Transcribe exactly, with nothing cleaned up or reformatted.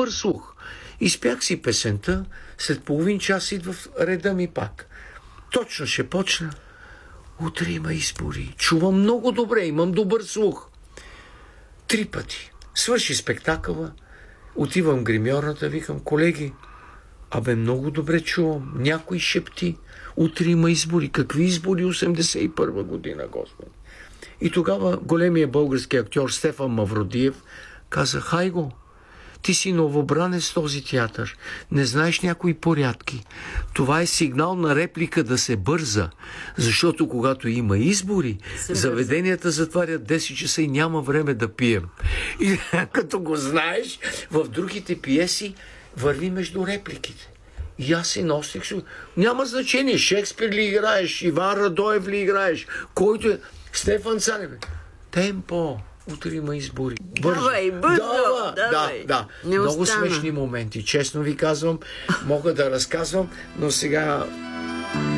добър слух. Изпях си песента, след половин час идва реда ми пак. Точно ще почна. Утре има избори. Чувам много добре, имам добър слух. Три пъти. Свърши спектакъла, отивам в гримьорната, викам: колеги, абе много добре чувам. Някой шепти: утре има избори. Какви избори? осемдесет и първа година, Господи. И тогава големия български актьор Стефан Мавродиев каза: Хайго, ти си новобранец в този театър. Не знаеш някои порядки. Това е сигнал на реплика да се бърза. Защото когато има избори, заведенията затварят десет часа и няма време да пием. И като го знаеш, в другите пиеси върви между репликите. И аз си носих. Няма значение. Шекспир ли играеш, Иван Радоев ли играеш, който е Стефан Цанев. Темпо. Утре има избори. Бързо. Давай, бързо. Дава, давай. Да, да. Много смешни моменти. Честно ви казвам, мога да разказвам, но сега